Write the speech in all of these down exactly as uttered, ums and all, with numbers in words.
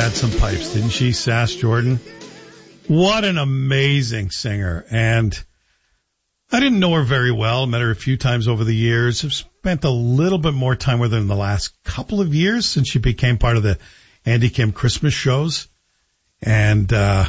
had some pipes, didn't she, Sass Jordan? What an amazing singer. And I didn't know her very well. Met her a few times over the years. I've spent a little bit more time with her in the last couple of years since she became part of the Andy Kim Christmas shows. And uh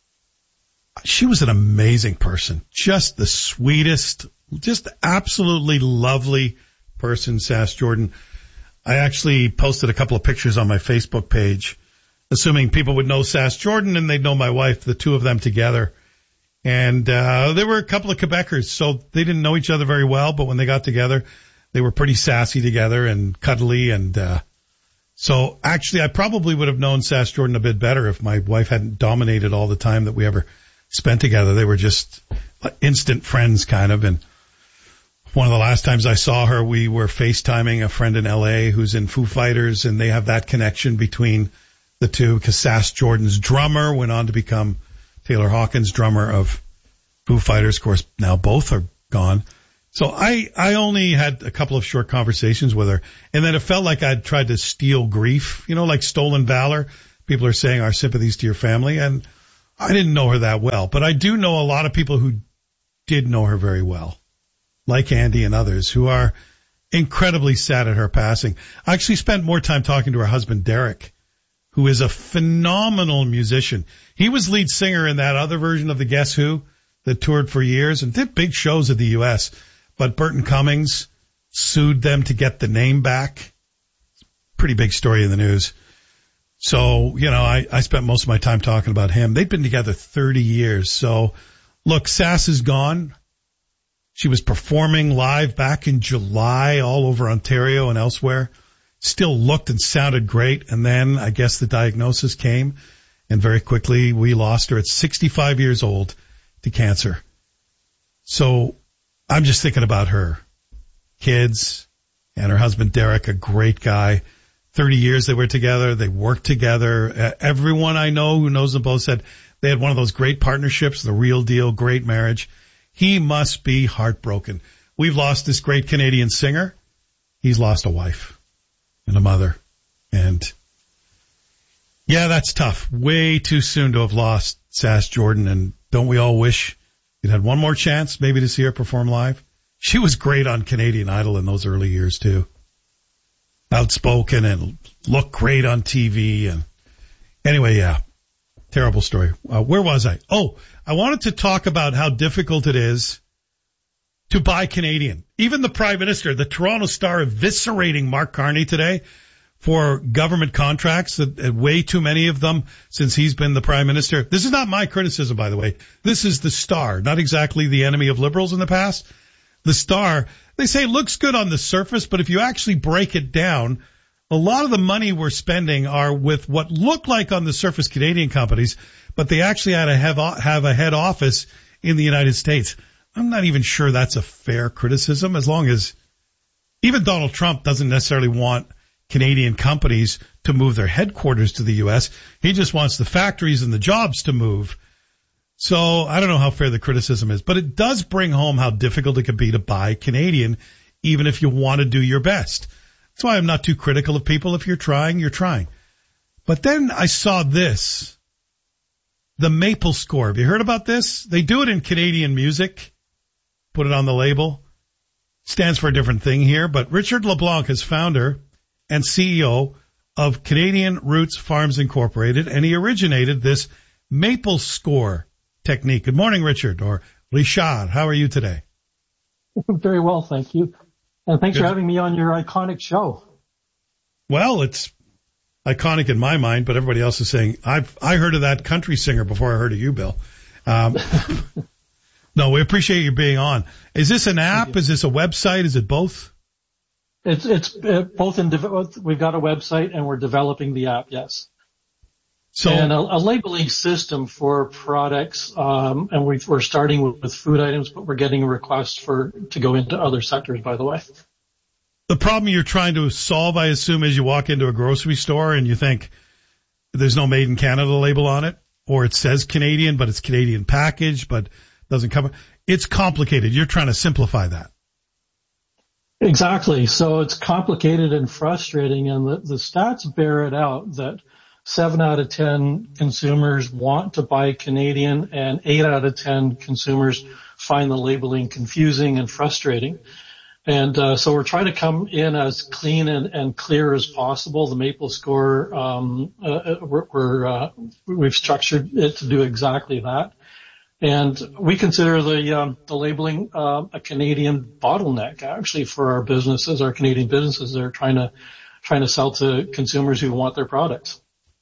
she was an amazing person. Just the sweetest, just absolutely lovely person, Sass Jordan. I actually posted a couple of pictures on my Facebook page, assuming people would know Sass Jordan and they'd know my wife, the two of them together. And uh there were a couple of Quebecers, so they didn't know each other very well, but when they got together, they were pretty sassy together and cuddly. And uh so actually, I probably would have known Sass Jordan a bit better if my wife hadn't dominated all the time that we ever spent together. They were just instant friends, kind of. And one of the last times I saw her, we were FaceTiming a friend in L A who's in Foo Fighters, and they have that connection between the two because Sass Jordan's drummer went on to become Taylor Hawkins' drummer of Foo Fighters. Of course, now both are gone. So I, I only had a couple of short conversations with her, and then it felt like I'd tried to steal grief, you know, like stolen valor. People are saying our sympathies to your family, and I didn't know her that well, but I do know a lot of people who did know her very well, like Andy and others, who are incredibly sad at her passing. I actually spent more time talking to her husband, Derek, who is a phenomenal musician. He was lead singer in that other version of the Guess Who that toured for years and did big shows in the U S, but Burton Cummings sued them to get the name back. Pretty big story in the news. So, you know, I, I spent most of my time talking about him. They've been together thirty years. So, look, Sass is gone. She was performing live back in July all over Ontario and elsewhere. Still looked and sounded great. And then I guess the diagnosis came, and very quickly we lost her at sixty-five years old to cancer. So I'm just thinking about her kids and her husband, Derek, a great guy. thirty years they were together. They worked together. Uh, everyone I know who knows them both said they had one of those great partnerships, the real deal, great marriage. He must be heartbroken. We've lost this great Canadian singer. He's lost a wife and a mother. And yeah, that's tough. Way too soon to have lost Sass Jordan. And don't we all wish you'd had one more chance maybe to see her perform live? She was great on Canadian Idol in those early years too. Outspoken and looked great on T V. And anyway, yeah, terrible story. Uh, where was I? Oh, I wanted to talk about how difficult it is to buy Canadian. Even the Prime Minister, the Toronto Star, eviscerating Mark Carney today for government contracts, that uh, way too many of them since he's been the Prime Minister. This is not my criticism, by the way. This is the Star, not exactly the enemy of Liberals in the past. The Star, they say looks good on the surface, but if you actually break it down, a lot of the money we're spending are with what look like on the surface Canadian companies, but they actually had to have, have a head office in the United States. I'm not even sure that's a fair criticism, as long as even Donald Trump doesn't necessarily want Canadian companies to move their headquarters to the U S. He just wants the factories and the jobs to move. So I don't know how fair the criticism is, but it does bring home how difficult it can be to buy Canadian, even if you want to do your best. That's why I'm not too critical of people. If you're trying, you're trying. But then I saw this, the Maple Score. Have you heard about this? They do it in Canadian music, put it on the label. Stands for a different thing here, but Richard LeBlanc is founder and C E O of Canadian Roots Farms Incorporated, and he originated this Maple Score technique. Good morning, Richard, or Richard. How are you today? Very well, thank you. And thanks Good. for having me on your iconic show. Well, it's iconic in my mind, but everybody else is saying, I've, I heard of that country singer before I heard of you, Bill. Um, no, we appreciate you being on. Is this an app? Is this a website? Is it both? It's, it's uh, both in, de- we've got a website and we're developing the app, yes. So, and a, a labeling system for products, um, and we, we're starting with, with food items, but we're getting a request for to go into other sectors, by the way. The problem you're trying to solve, I assume, is you walk into a grocery store and you think there's no Made in Canada label on it, or it says Canadian, but it's Canadian package, but doesn't cover. It's complicated. You're trying to simplify that. Exactly. So it's complicated and frustrating, and the, the stats bear it out that seven out of ten consumers want to buy Canadian, and eight out of ten consumers find the labeling confusing and frustrating. And uh, so we're trying to come in as clean and, and clear as possible. The Maple Score, um, uh, we're, we're uh, we've structured it to do exactly that. And we consider the um, the labeling uh, a Canadian bottleneck, actually, for our businesses, our Canadian businesses that are trying to trying to sell to consumers who want their products.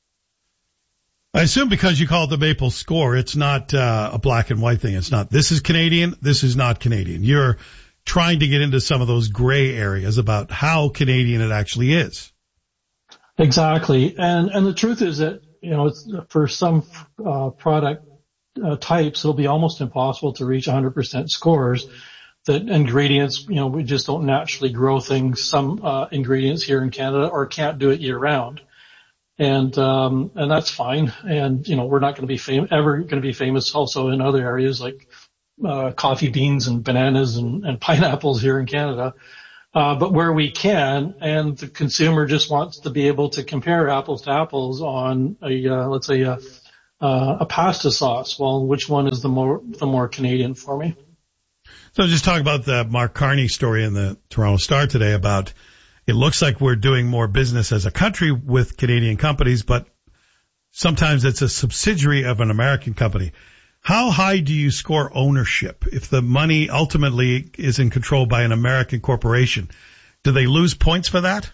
I assume because you call it the Maple Score, it's not uh, a black and white thing. It's not this is Canadian, this is not Canadian. You're trying to get into some of those gray areas about how Canadian it actually is. Exactly, and and the truth is that you know it's, for some uh, product uh, types, it'll be almost impossible to reach one hundred percent scores. That ingredients, you know, we just don't naturally grow things. Some uh, ingredients here in Canada, or can't do it year round, and um, and that's fine. And you know, we're not going to be fam- ever going to be famous also in other areas like uh, coffee beans and bananas and, and pineapples here in Canada. Uh, but where we can, and the consumer just wants to be able to compare apples to apples on a, uh, let's say a, uh, a pasta sauce. Well, which one is the more, the more Canadian for me? So just talk about the Mark Carney story in the Toronto Star today about it looks like we're doing more business as a country with Canadian companies, but sometimes it's a subsidiary of an American company. How high do you score ownership if the money ultimately is in control by an American corporation? Do they lose points for that?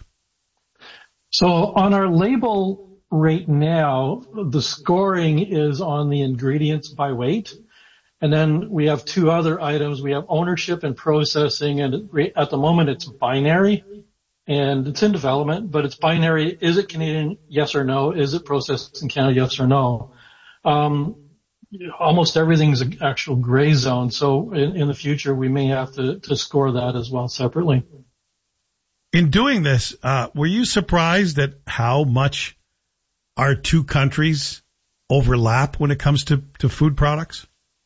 So on our label right now, the scoring is on the ingredients by weight. And then we have two other items. We have ownership and processing. And at the moment, it's binary. And it's in development, but it's binary. Is it Canadian? Yes or no. Is it processed in Canada? Yes or no. Um, almost everything's an actual gray zone. So in, in the future, we may have to, to score that as well separately. In doing this, uh, were you surprised at how much our two countries overlap when it comes to, to food products?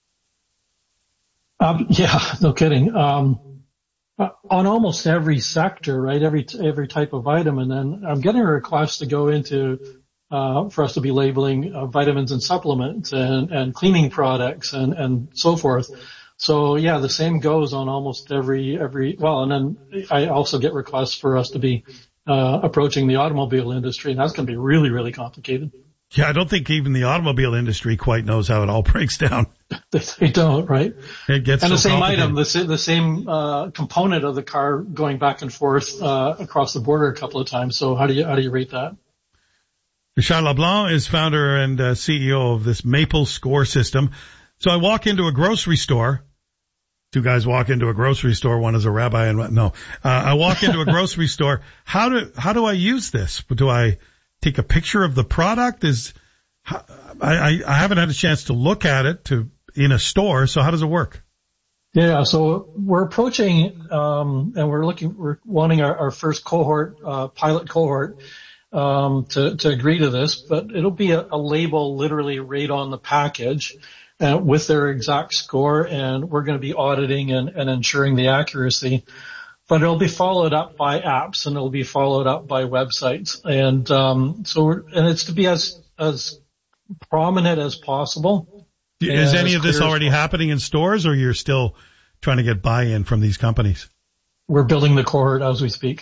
Um, yeah, no kidding. Um, on almost every sector, right? Every, every type of item. And then I'm getting a request to go into Uh, for us to be labeling uh, vitamins and supplements and, and cleaning products and, and so forth. So yeah, the same goes on almost every, every, well, and then I also get requests for us to be, uh, approaching the automobile industry, and that's going to be really, really complicated. Yeah, I don't think even the automobile industry quite knows how it all breaks down. They don't, right? It gets and so the same item, the, the same, uh, component of the car going back and forth, uh, across the border a couple of times. So how do you, how do you rate that? Richard LeBlanc is founder and uh, C E O of this Maple Score system. So I walk into a grocery store. Two guys walk into a grocery store. One is a rabbi and one, no. Uh, I walk into a grocery store. How do how do I use this? Do I take a picture of the product? Is I, I, I haven't had a chance to look at it to in a store. So how does it work? Yeah, so we're approaching um, and we're looking. We're wanting our, our first cohort, uh, pilot cohort. Um, to, to agree to this, but it'll be a, a label literally right on the package uh, with their exact score, and we're going to be auditing and, and ensuring the accuracy. But it'll be followed up by apps, and it'll be followed up by websites, and um, so we're, and it's to be as as prominent as possible. Is any of this already happening in stores, or you're still trying to get buy-in from these companies? We're building the cohort as we speak.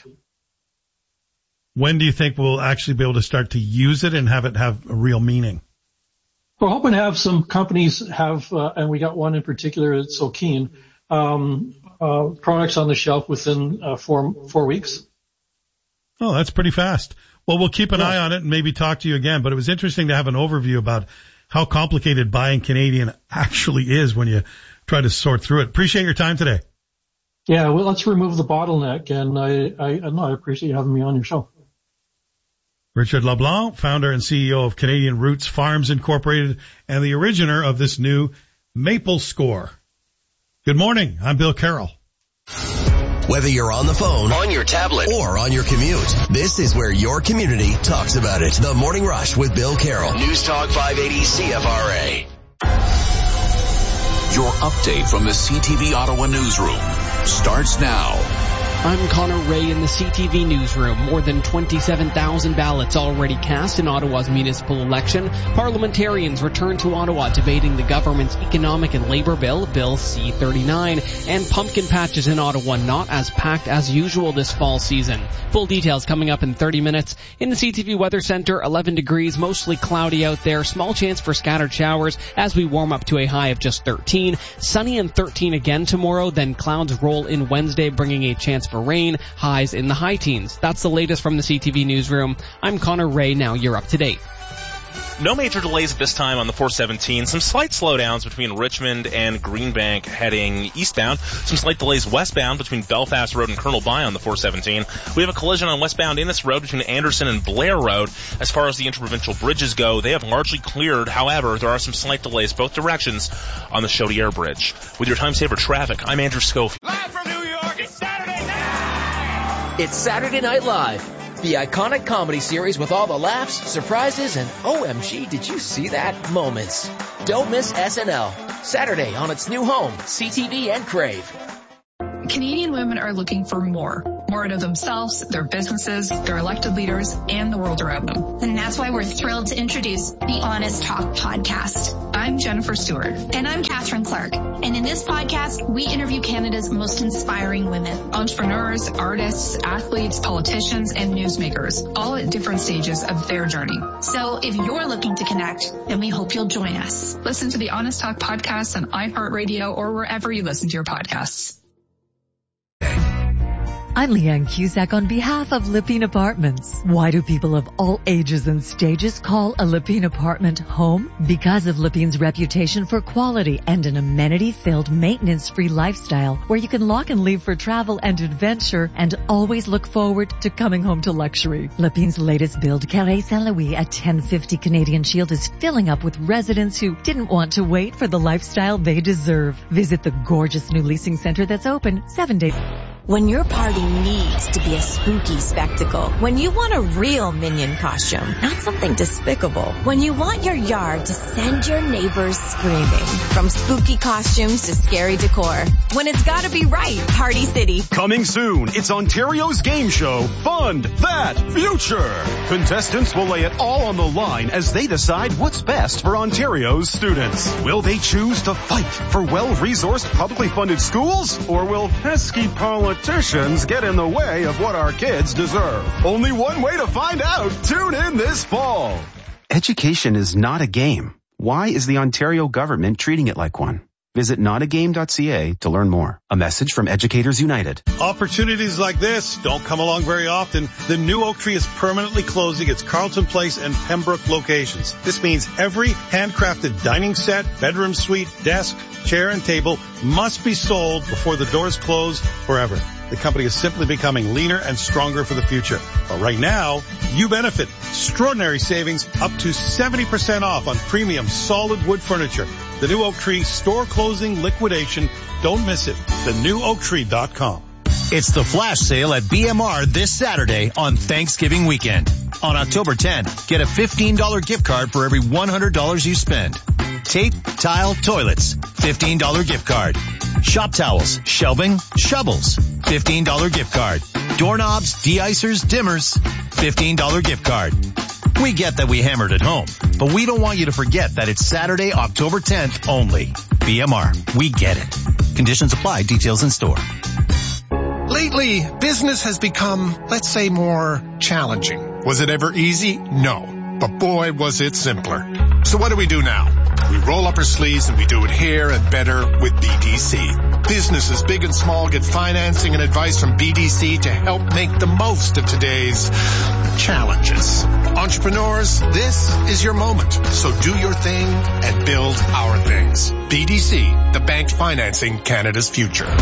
When do you think we'll actually be able to start to use it and have it have a real meaning? We're hoping to have some companies have, uh, and we got one in particular that's so keen, um, uh, products on the shelf within uh, four, four weeks. Oh, that's pretty fast. Well, we'll keep an yeah. eye on it and maybe talk to you again. But it was interesting to have an overview about how complicated buying Canadian actually is when you try to sort through it. Appreciate your time today. Yeah, well, let's remove the bottleneck, and I, I, I, know, I appreciate you having me on your show. Richard LeBlanc, founder and C E O of Canadian Roots Farms Incorporated and the originator of this new Maple Score. Good morning. I'm Bill Carroll. Whether you're on the phone, on your tablet, or on your commute, this is where your community talks about it. The Morning Rush with Bill Carroll. News Talk five eighty C F R A. Your update from the C T V Ottawa newsroom starts now. I'm Connor Ray in the C T V newsroom. More than twenty-seven thousand ballots already cast in Ottawa's municipal election. Parliamentarians return to Ottawa debating the government's economic and labor bill, Bill C thirty-nine, and pumpkin patches in Ottawa not as packed as usual this fall season. Full details coming up in thirty minutes. In the C T V Weather Center, eleven degrees, mostly cloudy out there. Small chance for scattered showers as we warm up to a high of just thirteen. Sunny and thirteen again tomorrow, then clouds roll in Wednesday, bringing a chance for rain, highs in the high teens. That's the latest from the C T V newsroom. I'm Connor Ray. Now you're up to date. No major delays at this time on the four seventeen. Some slight slowdowns between Richmond and Greenbank heading eastbound. Some slight delays westbound between Belfast Road and Colonel By on the four seventeen. We have a collision on westbound Innes Road between Anderson and Blair Road. As far as the interprovincial bridges go, they have largely cleared. However, there are some slight delays both directions on the Chaudière Bridge. With your time saver traffic, I'm Andrew Schofield. Live from New York, it's Saturday Night! It's Saturday Night Live. The iconic comedy series with all the laughs, surprises, and O M G, did you see that moments. Don't miss S N L. Saturday on its new home, C T V and Crave. Canadian women are looking for more. More out of themselves, their businesses, their elected leaders, and the world around them. And that's why we're thrilled to introduce the Honest Talk podcast. I'm Jennifer Stewart. And I'm Catherine Clark. And in this podcast, we interview Canada's most inspiring women. Entrepreneurs, artists, athletes, politicians, and newsmakers, all at different stages of their journey. So if you're looking to connect, then we hope you'll join us. Listen to the Honest Talk podcast on iHeartRadio or wherever you listen to your podcasts. I'm Leanne Cusack on behalf of Lipine Apartments. Why do people of all ages and stages call a Lipine apartment home? Because of Lipine's reputation for quality and an amenity-filled, maintenance-free lifestyle where you can lock and leave for travel and adventure and always look forward to coming home to luxury. Lipine's latest build, Carré Saint-Louis at ten fifty Canadian Shield, is filling up with residents who didn't want to wait for the lifestyle they deserve. Visit the gorgeous new leasing center that's open seven days. When your party needs to be a spooky spectacle, when you want a real Minion costume, not something despicable, when you want your yard to send your neighbors screaming, from spooky costumes to scary decor, when it's gotta be right, Party City. Coming soon, it's Ontario's game show, Fund That Future. Contestants will lay it all on the line as they decide what's best for Ontario's students. Will they choose to fight for well-resourced, publicly funded schools, or will pesky politicians Politicians get in the way of what our kids deserve? Only one way to find out. Tune in this fall. Education is not a game. Why is the Ontario government treating it like one? Visit not a game dot c a to learn more. A message from Educators United. Opportunities like this don't come along very often. The new Oak Tree is permanently closing its Carleton Place and Pembroke locations. This means every handcrafted dining set, bedroom suite, desk, chair, and table must be sold before the doors close forever. The company is simply becoming leaner and stronger for the future. But right now, you benefit. Extraordinary savings up to seventy percent off on premium solid wood furniture. The new Oak Tree store closing liquidation. Don't miss it. the new oak tree dot com. It's the flash sale at B M R this Saturday on Thanksgiving weekend. On October tenth, get a fifteen dollars gift card for every one hundred dollars you spend. Tape, tile, toilets, fifteen dollars gift card. Shop towels, shelving, shovels, fifteen dollars gift card. Doorknobs, de-icers, dimmers, fifteen dollars gift card. We get that we hammered at home, but we don't want you to forget that it's Saturday, October tenth only. B M R, we get it. Conditions apply, details in store. Lately, business has become, let's say, more challenging. Was it ever easy? No. But boy, was it simpler. So what do we do now? We roll up our sleeves and we do it here and better with B D C. Businesses big and small get financing and advice from B D C to help make the most of today's challenges. Entrepreneurs, this is your moment. So do your thing and build our things. B D C, the bank financing Canada's future.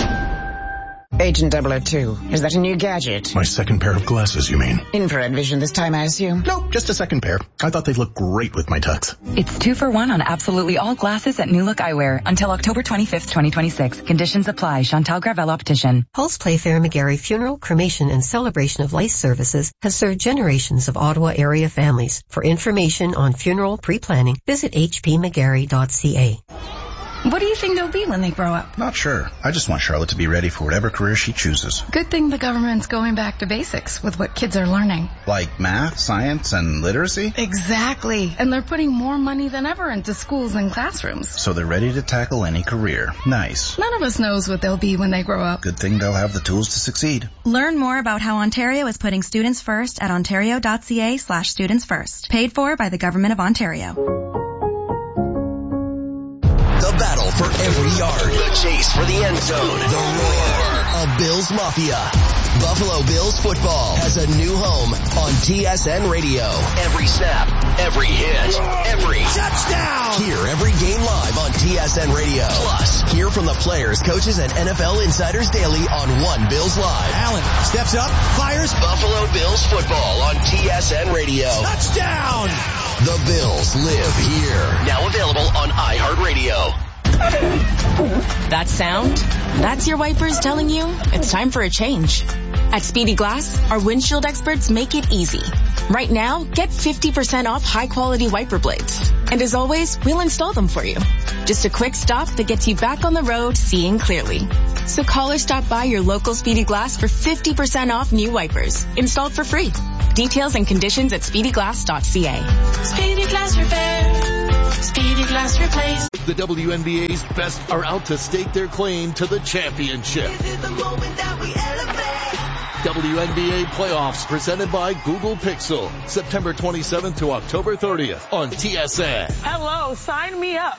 Agent double oh two, is that a new gadget? My second pair of glasses, you mean? Infrared vision this time, I assume? No, just a second pair. I thought they'd look great with my tux. It's two for one on absolutely all glasses at New Look Eyewear until October twenty-fifth, twenty twenty-six. Conditions apply. Chantal Gravel Optician. Pulse Playfair McGarry Funeral, Cremation, and Celebration of Life Services has served generations of Ottawa area families. For information on funeral pre-planning, visit h p mcgarry dot c a. What do you think they'll be when they grow up? Not sure. I just want Charlotte to be ready for whatever career she chooses. Good thing the government's going back to basics with what kids are learning. Like math, science, and literacy? Exactly. And they're putting more money than ever into schools and classrooms. So they're ready to tackle any career. Nice. None of us knows what they'll be when they grow up. Good thing they'll have the tools to succeed. Learn more about how Ontario is putting students first at ontario.ca slash students first. Paid for by the Government of Ontario. The battle for every yard. The chase for the end zone. The roar of Bills Mafia. Buffalo Bills football has a new home on T S N Radio. Every snap, every hit, every touchdown. Hear every game live on T S N Radio. Plus, hear from the players, coaches, and N F L insiders daily on One Bills Live. Allen steps up, fires. Buffalo Bills football on T S N Radio. Touchdown. The Bills live here. Now available on iHeartRadio. That sound? That's your wipers telling you it's time for a change. At Speedy Glass, our windshield experts make it easy. Right now, get fifty percent off high-quality wiper blades. And as always, we'll install them for you. Just a quick stop that gets you back on the road seeing clearly. So call or stop by your local Speedy Glass for fifty percent off new wipers, installed for free. Details and conditions at speedy glass dot c a. Speedy Glass Repair. Speedy Glass Replace. The W N B A's best are out to stake their claim to the championship. This is the moment that we elevate. W N B A playoffs presented by Google Pixel. September twenty-seventh to October thirtieth on T S N. Hello, sign me up.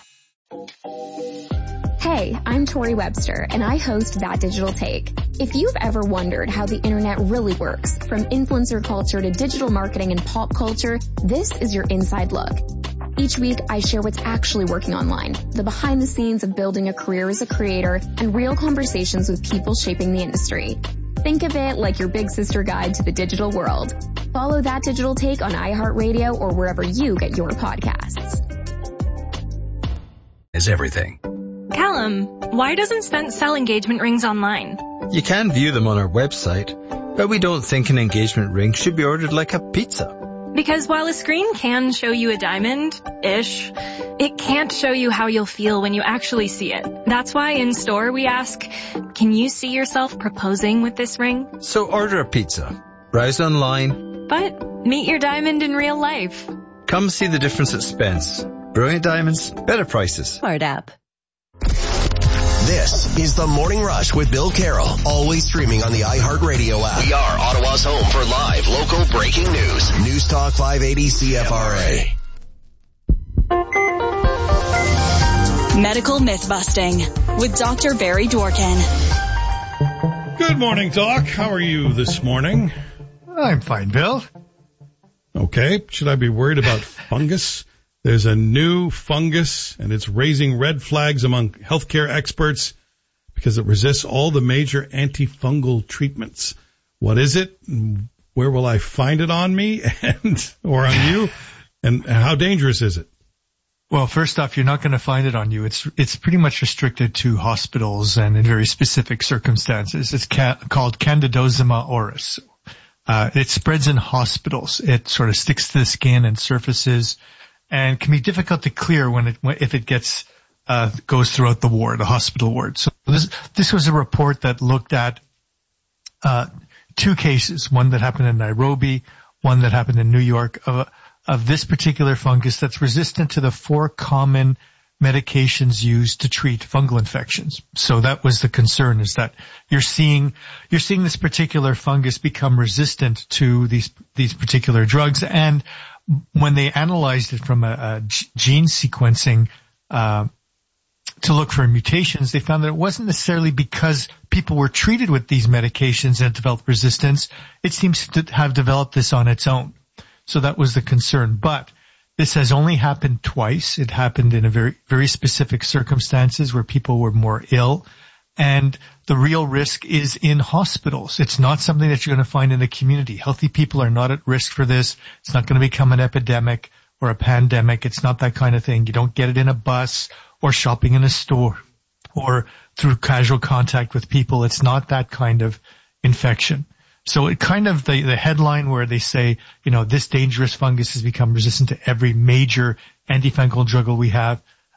Hey, I'm Tori Webster, and I host That Digital Take. If you've ever wondered how the internet really works, from influencer culture to digital marketing and pop culture, this is your inside look. Each week, I share what's actually working online, the behind the scenes of building a career as a creator, and real conversations with people shaping the industry. Think of it like your big sister guide to the digital world. Follow That Digital Take on iHeartRadio or wherever you get your podcasts. Is everything. Callum, why doesn't Spence sell engagement rings online? You can view them on our website, but we don't think an engagement ring should be ordered like a pizza. Because while a screen can show you a diamond-ish, it can't show you how you'll feel when you actually see it. That's why in store we ask, can you see yourself proposing with this ring? So order a pizza, browse online, but meet your diamond in real life. Come see the difference at Spence. Brilliant diamonds, better prices. Smart app. This is The Morning Rush with Bill Carroll, always streaming on the iHeartRadio app. We are Ottawa's home for live local breaking news. News Talk five eighty C F R A. Medical Myth-Busting with Doctor Barry Dworkin. Good morning, Doc. How are you this morning? I'm fine, Bill. Okay. Should I be worried about fungus? There's a new fungus, and it's raising red flags among healthcare experts because it resists all the major antifungal treatments. What is it? Where will I find it on me and or on you? And how dangerous is it? Well, first off, you're not going to find it on you. It's it's pretty much restricted to hospitals and in very specific circumstances. It's ca- called Candidosoma auris. Uh, it spreads in hospitals. It sort of sticks to the skin and surfaces, and can be difficult to clear when it if it gets uh goes throughout the ward, the hospital ward. So this this was a report that looked at uh two cases, one that happened in Nairobi, one that happened in New York, of of this particular fungus that's resistant to the four common medications used to treat fungal infections. So that was the concern, is that you're seeing you're seeing this particular fungus become resistant to these these particular drugs. And when they analyzed it from a, a gene sequencing uh, to look for mutations, they found that it wasn't necessarily because people were treated with these medications and developed resistance. It seems to have developed this on its own. So that was the concern. But this has only happened twice. It happened in a very, very specific circumstances where people were more ill. And the real risk is in hospitals. It's not something that you're going to find in the community. Healthy people are not at risk for this. It's not going to become an epidemic or a pandemic. It's not that kind of thing. You don't get it in a bus or shopping in a store or through casual contact with people. It's not that kind of infection. So it kind of, the, the headline where they say, you know, this dangerous fungus has become resistant to every major antifungal drug we have.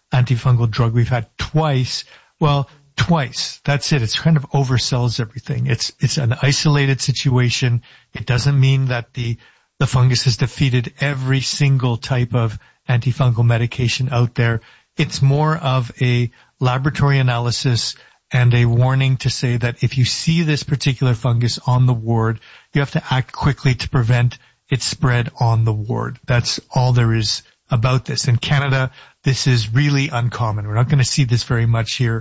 antifungal drug we've had twice. Well, twice. That's it. It's kind of oversells everything. It's, it's an isolated situation. It doesn't mean that the, the fungus has defeated every single type of antifungal medication out there. It's more of a laboratory analysis and a warning to say that if you see this particular fungus on the ward, you have to act quickly to prevent its spread on the ward. That's all there is about this. In Canada, this is really uncommon. We're not going to see this very much here.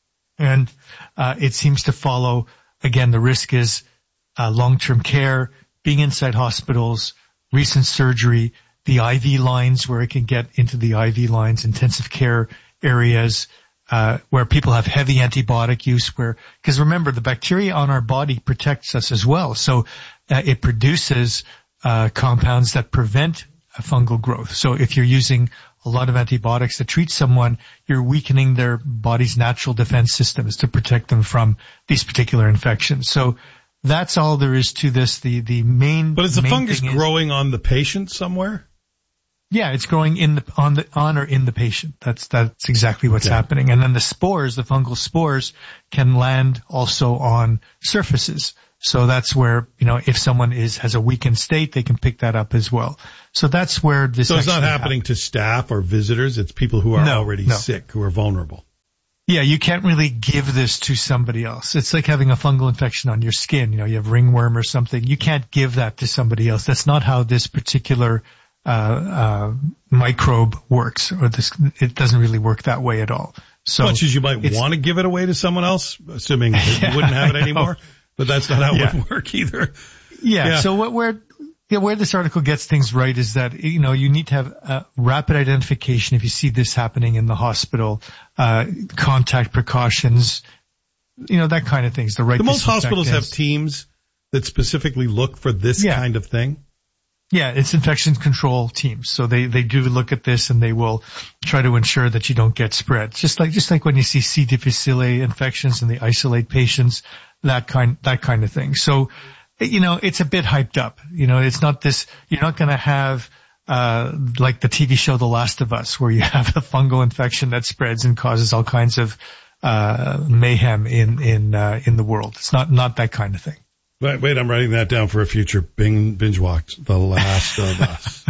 And uh, it seems to follow, again, the risk is uh, long-term care, being inside hospitals, recent surgery, the I V lines where it can get into the I V lines, intensive care areas, uh, where people have heavy antibiotic use, where, because remember, the bacteria on our body protects us as well. So uh, it produces uh, compounds that prevent fungal growth. So if you're using a lot of antibiotics to treat someone, you're weakening their body's natural defense systems to protect them from these particular infections. So that's all there is to this. The, the main, But is the main fungus thing growing is, on the patient somewhere? Yeah, it's growing in the, on the, on or in the patient. That's, that's exactly what's okay. happening. And then the spores, the fungal spores can land also on surfaces. So that's where, you know, if someone is, has a weakened state, they can pick that up as well. So that's where this So it's not happening happens. to staff or visitors. It's people who are No, already no. sick, who are vulnerable. Yeah, you can't really give this to somebody else. It's like having a fungal infection on your skin. You know, you have ringworm or something. You can't give that to somebody else. That's not how this particular uh, uh microbe works, or this, it doesn't really work that way at all. So as much as you might want to give it away to someone else, assuming that Yeah, you wouldn't have it I know. anymore, but that's not how Yeah. it would work either. Yeah, Yeah. so what, where, yeah, where this article gets things right is that, you know, you need to have uh, rapid identification if you see this happening in the hospital, uh, contact precautions, you know, that kind of things. The right The most hospitals have disinfectants. teams that specifically look for this Yeah. kind of thing. Yeah, it's infection control teams. So they, they do look at this and they will try to ensure that you don't get spread. Just like, just like when you see C. difficile infections and they isolate patients, that kind, that kind of thing. So, you know, it's a bit hyped up. You know, it's not this, you're not going to have, uh, like the T V show The Last of Us, where you have a fungal infection that spreads and causes all kinds of, uh, mayhem in, in, uh, in the world. It's not, not that kind of thing. Wait, wait, I'm writing that down for a future bing, binge watch. The Last of Us.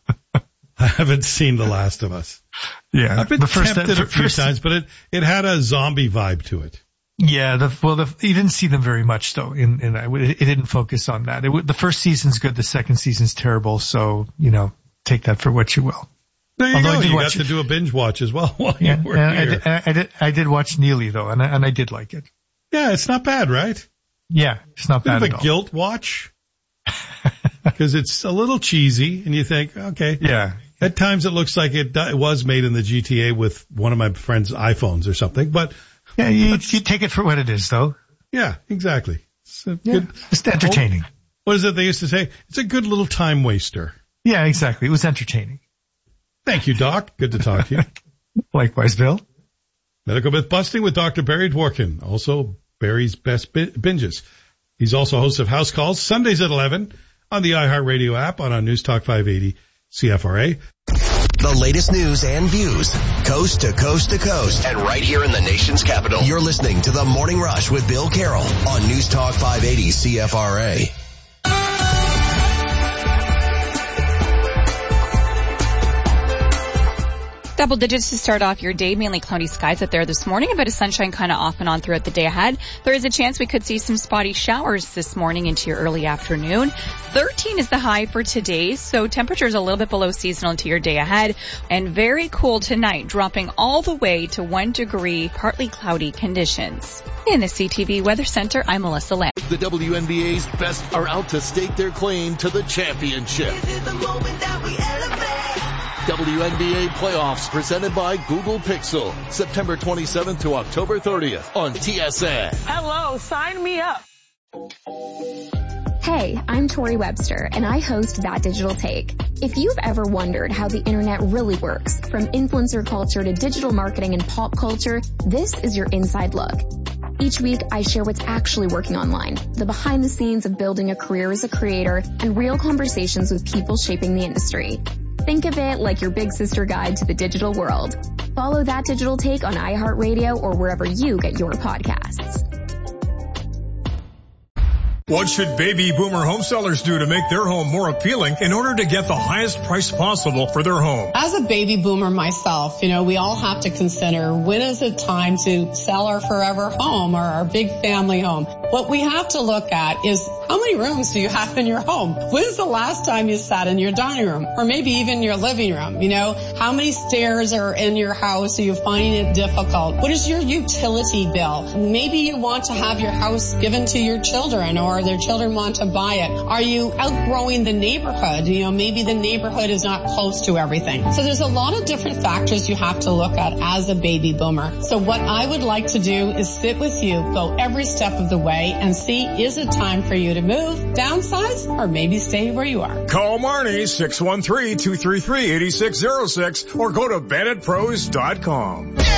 I haven't seen The Last of Us. Yeah. I've been the first, tempted the a few first, times, but it, it had a zombie vibe to it. Yeah, the, well, the, you didn't see them very much though. In, in it, it didn't focus on that. It, the first season's good, the second season's terrible. So, you know, take that for what you will. There you Although I go. did You got watch to it. do a binge watch as well while Yeah, you were and I here. did, I did, I did watch Neely though, and I, and I did like it. Yeah, it's not bad, right? Yeah, it's not Bit bad of at a all. guilt watch because it's a little cheesy, and you think, okay. Yeah. At times, it looks like it, it was made in the G T A with one of my friend's iPhones or something, but Yeah, you, you take it for what it is though. yeah, exactly. It's a Yeah, good, it's entertaining. what is it they used to say? It's a good little time waster. Yeah, exactly. It was entertaining. Thank you, Doc. Good to talk to you. Likewise, Bill. Medical myth busting with Doctor Barry Dworkin, also Barry's Best Bi- Binges. He's also host of House Calls Sundays at eleven on the iHeartRadio app on our News Talk five eighty C F R A. The latest news and views, coast to coast to coast, and right here in the nation's capital. You're listening to The Morning Rush with Bill Carroll on News Talk five eighty C F R A. Double digits to start off your day, mainly cloudy skies out there this morning, a bit of sunshine kind of off and on throughout the day ahead. There is a chance we could see some spotty showers this morning into your early afternoon. thirteen is the high for today, so temperatures a little bit below seasonal into your day ahead, and very cool tonight, dropping all the way to one degree, partly cloudy conditions. In the C T V Weather Center, I'm Melissa Lamb. The W N B A's best are out to stake their claim to the championship. W N B A playoffs presented by Google Pixel, September twenty-seventh to October thirtieth on T S N. Hello, sign me up. Hey, I'm Tori Webster, and I host That Digital Take. If you've ever wondered how the internet really works, from influencer culture to digital marketing and pop culture, this is your inside look. Each week, I share what's actually working online, the behind the scenes of building a career as a creator, and real conversations with people shaping the industry. Think of it like your big sister guide to the digital world. Follow That Digital Take on iHeartRadio or wherever you get your podcasts. What should baby boomer home sellers do to make their home more appealing in order to get the highest price possible for their home? As a baby boomer myself, you know, we all have to consider when is it time to sell our forever home or our big family home. What we have to look at is how many rooms do you have in your home? When's the last time you sat in your dining room or maybe even your living room? You know, how many stairs are in your house? Are you finding it difficult? What is your utility bill? Maybe you want to have your house given to your children or their children want to buy it. Are you outgrowing the neighborhood? You know, maybe the neighborhood is not close to everything. So there's a lot of different factors you have to look at as a baby boomer. So what I would like to do is sit with you, go every step of the way and see, is it time for you to move, downsize, or maybe stay where you are? Call Marnie, six one three, two three three, eight six zero six, or go to Bennett Pros dot com. Yeah!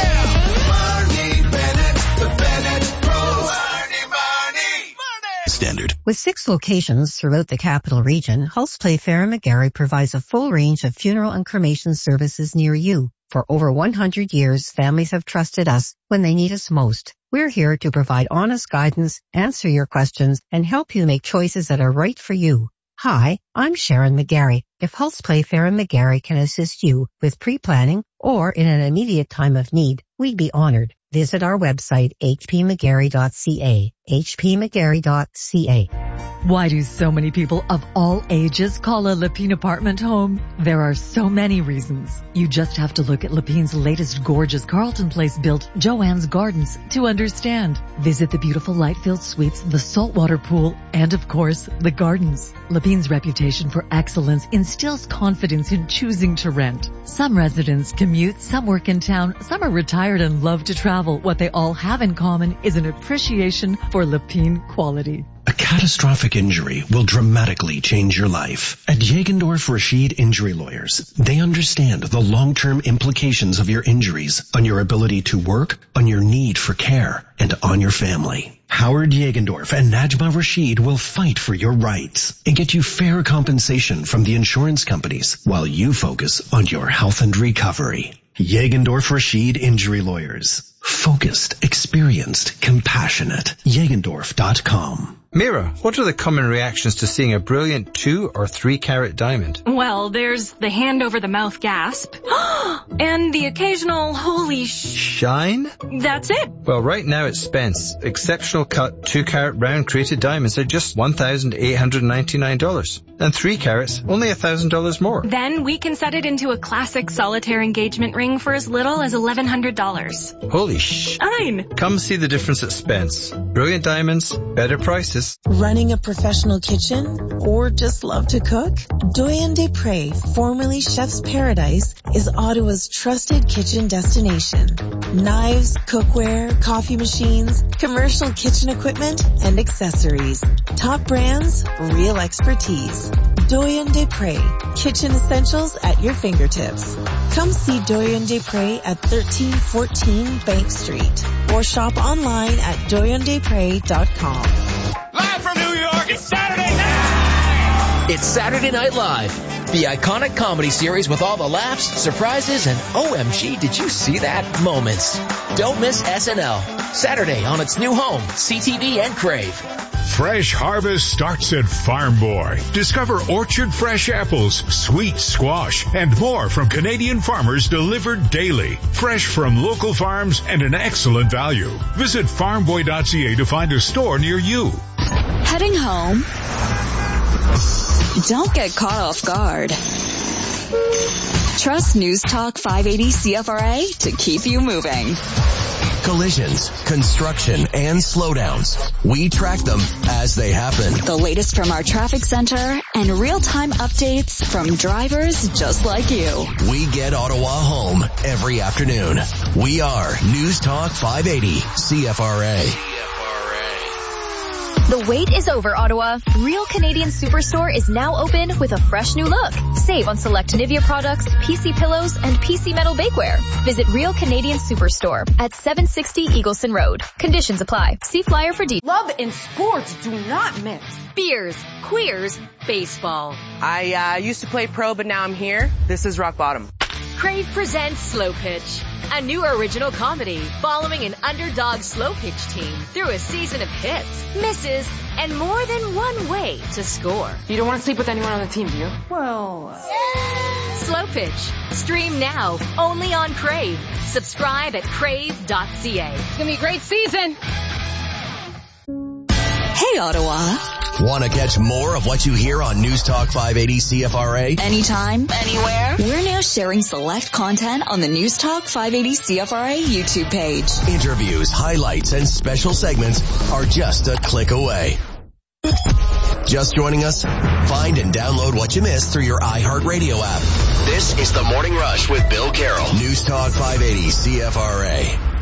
Marnie Bennett, the Bennett Pros. Marnie, Marnie, Marnie. Standard. With six locations throughout the capital region, Hulse Play Fair and McGarry provides a full range of funeral and cremation services near you. For over one hundred years, families have trusted us when they need us most. We're here to provide honest guidance, answer your questions, and help you make choices that are right for you. Hi, I'm Sharon McGarry. If Hulse Play Fair and McGarry can assist you with pre-planning or in an immediate time of need, we'd be honored. Visit our website, h p mcgarry dot c a, h p mcgarry dot c a. Why do so many people of all ages call a Lepine apartment home? There are so many reasons. You just have to look at Lepine's latest gorgeous Carlton Place built Joanne's Gardens to understand. Visit the beautiful light-filled suites, the saltwater pool, and of course, the gardens. Lepine's reputation for excellence instills confidence in choosing to rent. Some residents commute, some work in town, some are retired and love to travel. What they all have in common is an appreciation for Lepine quality. A catastrophic injury will dramatically change your life. At Jagendorf Rashid Injury Lawyers, they understand the long-term implications of your injuries on your ability to work, on your need for care, and on your family. Howard Jagendorf and Najma Rashid will fight for your rights and get you fair compensation from the insurance companies while you focus on your health and recovery. Jagendorf Rashid Injury Lawyers. Focused, experienced, compassionate. Jagendorf dot com. Mira, what are the common reactions to seeing a brilliant two or three carat diamond? Well, there's the hand over the mouth gasp and the occasional holy sh... Shine? That's it. Well, right now at Spence, exceptional cut two carat round crated diamonds are just one thousand eight hundred ninety-nine dollars. And three carats, only one thousand dollars more. Then we can set it into a classic solitaire engagement ring for as little as eleven hundred dollars. Holy sh... Shine. Come see the difference at Spence. Brilliant diamonds, better prices. Running a professional kitchen or just love to cook? Doyen Desprez, formerly Chef's Paradise, is Ottawa's trusted kitchen destination. Knives, cookware, coffee machines, commercial kitchen equipment, and accessories. Top brands, real expertise. Doyen Desprez, kitchen essentials at your fingertips. Come see Doyen Desprez at thirteen fourteen Bank Street or shop online at doyen desprez dot com. Live from New York, it's Saturday night! It's Saturday Night Live, the iconic comedy series with all the laughs, surprises, and O M G, did you see that moments. Don't miss S N L, Saturday on its new home, C T V and Crave. Fresh harvest starts at Farm Boy. Discover orchard fresh apples, sweet squash, and more from Canadian farmers delivered daily. Fresh from local farms and an excellent value. Visit farm boy dot c a to find a store near you. Heading home? Don't get caught off guard. Trust News Talk five eighty C F R A to keep you moving. Collisions, construction, and slowdowns. We track them as they happen. The latest from our traffic center and real-time updates from drivers just like you. We get Ottawa home every afternoon. We are News Talk five eighty C F R A. The wait is over, Ottawa. Real Canadian Superstore is now open with a fresh new look. Save on select Nivea products, P C pillows, and P C metal bakeware. Visit Real Canadian Superstore at seven sixty Eagleson Road. Conditions apply. See flyer for details. Love and sports do not mix. Beers, queers, baseball. I uh, used to play pro, but now I'm here. This is rock bottom. Crave presents Slow Pitch, a new original comedy following an underdog slow pitch team through a season of hits, misses, and more than one way to score. You don't want to sleep with anyone on the team, do you? Well, uh... Slow Pitch. Stream now, only on Crave. Subscribe at crave dot c a. It's gonna be a great season. Hey, Ottawa. Want to catch more of what you hear on News Talk five eighty C F R A? Anytime, anywhere. We're now sharing select content on the News Talk five eighty C F R A YouTube page. Interviews, highlights, and special segments are just a click away. Just joining us? Find and download what you missed through your iHeartRadio app. This is The Morning Rush with Bill Carroll. News Talk five eighty C F R A.